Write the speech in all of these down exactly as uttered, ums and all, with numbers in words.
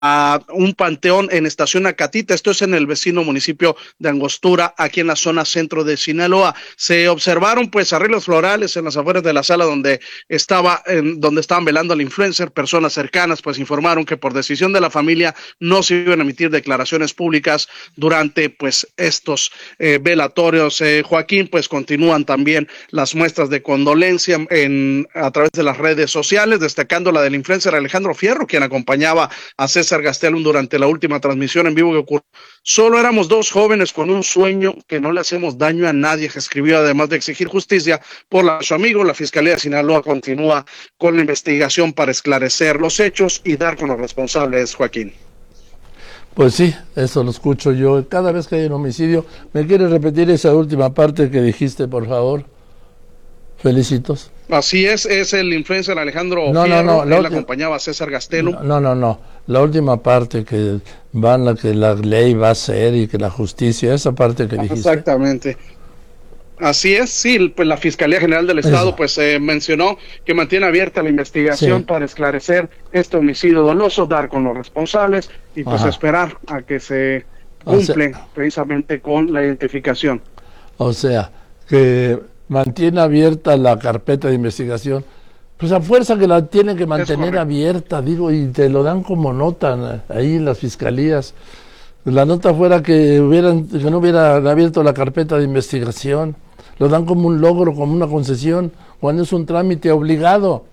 a un panteón en Estación Acatita, esto es en el vecino municipio de Angostura, aquí en la zona centro de Sinaloa. Se observaron pues arreglos florales en las afueras de la sala donde estaba, en, donde estaban velando al influencer. Personas cercanas pues informaron que por decisión de la familia no se iban a emitir declaraciones públicas durante pues estos eh, velatorios. Eh, Joaquín, pues continúan también las muestras de condolencia en, a través de las redes sociales, destacando la del influencer Alejandro Fierro, quien acompañaba a César Gastelum durante la última transmisión en vivo que ocurrió. Solo éramos dos jóvenes con un sueño, que no le hacemos daño a nadie, que escribió, además de exigir justicia por la, su amigo. La Fiscalía de Sinaloa continúa con la investigación para esclarecer los hechos y dar con los responsables, Joaquín. Pues sí, eso lo escucho yo. Cada vez que hay un homicidio, ¿me quieres repetir esa última parte que dijiste, por favor? Felicitos. Así es, es el influencer Alejandro no, Fierro, no, no, él acompañaba a César Gastelum. No, no, no, la última parte que van a que la ley va a ser y que la justicia, esa parte que dijiste. Exactamente. Así es, sí, pues la Fiscalía General del Estado Eso. pues eh, mencionó que mantiene abierta la investigación sí. para esclarecer este homicidio doloso, dar con los responsables y pues Ajá. esperar a que se cumple o sea, precisamente con la identificación. O sea, que mantiene abierta la carpeta de investigación, pues a fuerza que la tienen que mantener abierta, digo, y te lo dan como nota ahí en las fiscalías. La nota fuera que hubieran, que no hubieran abierto la carpeta de investigación, lo dan como un logro, como una concesión, cuando es un trámite obligado.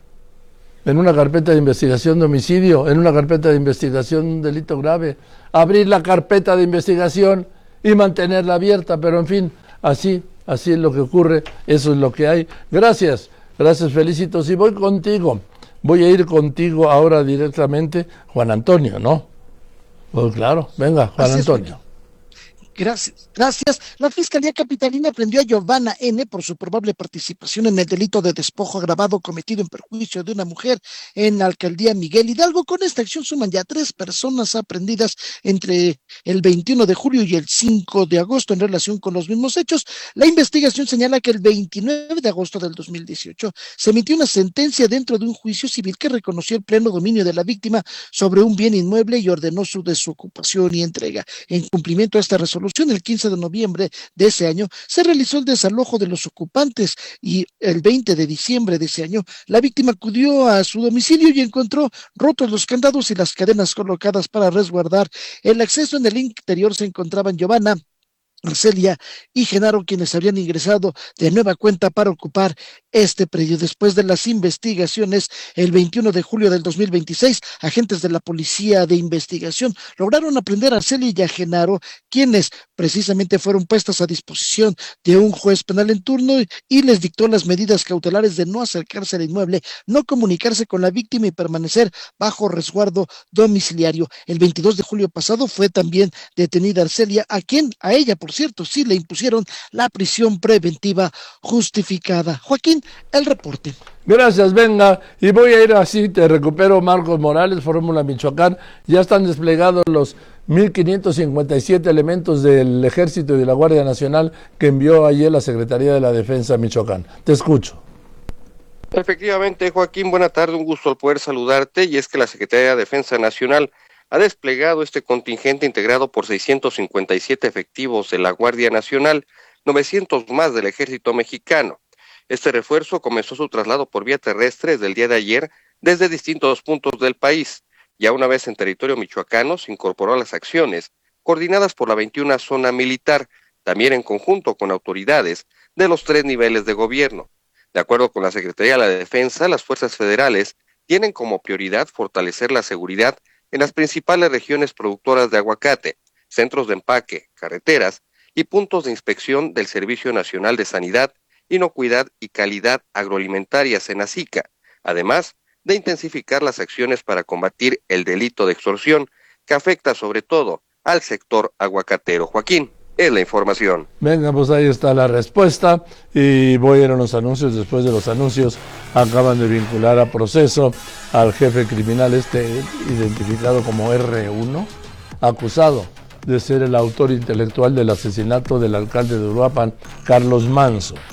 En una carpeta de investigación de homicidio, en una carpeta de investigación de un delito grave, abrir la carpeta de investigación y mantenerla abierta, pero en fin, así Así es lo que ocurre, eso es lo que hay. Gracias, gracias, Felicitos. Y voy contigo, voy a ir contigo ahora directamente, Juan Antonio, ¿no? Pues claro, venga, Juan Así Antonio. Es. Gracias, gracias. La Fiscalía Capitalina prendió a Giovanna N. por su probable participación en el delito de despojo agravado cometido en perjuicio de una mujer en la alcaldía Miguel Hidalgo. Con esta acción suman ya tres personas aprendidas entre el veintiuno de julio y el cinco de agosto en relación con los mismos hechos. La investigación señala que el veintinueve de agosto del dos mil dieciocho se emitió una sentencia dentro de un juicio civil que reconoció el pleno dominio de la víctima sobre un bien inmueble y ordenó su desocupación y entrega. En cumplimiento a esta resolución, el quince de noviembre de ese año se realizó el desalojo de los ocupantes y el veinte de diciembre de ese año la víctima acudió a su domicilio y encontró rotos los candados y las cadenas colocadas para resguardar el acceso. En el interior se encontraban Giovanna, Arcelia y Genaro, quienes habían ingresado de nueva cuenta para ocupar este predio. Después de las investigaciones, el veintiuno de julio del dos mil veintiséis, agentes de la Policía de Investigación lograron aprender a Arcelia y a Genaro, quienes precisamente fueron puestos a disposición de un juez penal en turno y les dictó las medidas cautelares de no acercarse al inmueble, no comunicarse con la víctima y permanecer bajo resguardo domiciliario. El veintidós de julio pasado fue también detenida Arcelia, a quien, a ella, por cierto, sí le impusieron la prisión preventiva justificada. Joaquín, el reporte. Gracias, venga, y voy a ir así, te recupero Marcos Morales, Fórmula Michoacán. Ya están desplegados los mil quinientos cincuenta y siete elementos del Ejército y de la Guardia Nacional que envió ayer la Secretaría de la Defensa Michoacán. Te escucho. Efectivamente, Joaquín, buena tarde, un gusto al poder saludarte, y es que la Secretaría de Defensa Nacional ha desplegado este contingente integrado por seiscientos cincuenta y siete efectivos de la Guardia Nacional, novecientos más del Ejército Mexicano. Este refuerzo comenzó su traslado por vía terrestre desde el día de ayer desde distintos puntos del país. Ya una vez en territorio michoacano se incorporó a las acciones coordinadas por la veintiuna Zona Militar, también en conjunto con autoridades de los tres niveles de gobierno. De acuerdo con la Secretaría de la Defensa, las fuerzas federales tienen como prioridad fortalecer la seguridad en las principales regiones productoras de aguacate, centros de empaque, carreteras y puntos de inspección del Servicio Nacional de Sanidad, Inocuidad y Calidad Agroalimentaria, SENACICA, además de intensificar las acciones para combatir el delito de extorsión que afecta sobre todo al sector aguacatero. Joaquín, es la información. Venga, pues ahí está la respuesta y voy a ir a los anuncios. Después de los anuncios acaban de vincular a proceso al jefe criminal este identificado como erre uno, acusado de ser el autor intelectual del asesinato del alcalde de Uruapan, Carlos Manso.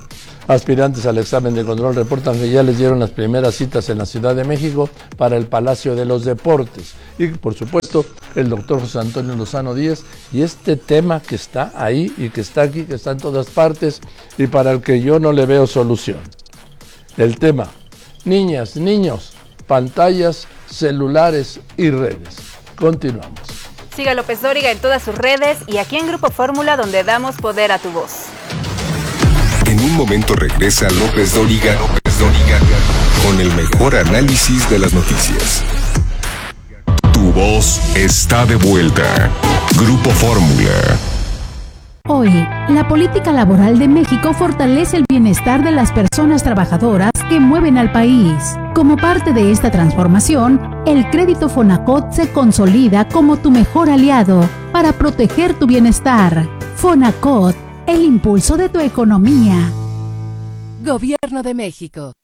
aspirantes al examen de control reportan que ya les dieron las primeras citas en la Ciudad de México para el Palacio de los Deportes. Y por supuesto, el doctor José Antonio Lozano Díez, y este tema que está ahí y que está aquí, que está en todas partes y para el que yo no le veo solución. El tema, niñas, niños, pantallas, celulares y redes. Continuamos. Siga López Dóriga en todas sus redes y aquí en Grupo Fórmula, donde damos poder a tu voz. En un momento regresa López Dóriga, López Dóriga con el mejor análisis de las noticias. Tu voz está de vuelta. Grupo Fórmula. Hoy, la política laboral de México fortalece el bienestar de las personas trabajadoras que mueven al país. Como parte de esta transformación, el crédito Fonacot se consolida como tu mejor aliado para proteger tu bienestar. Fonacot, el impulso de tu economía. Gobierno de México.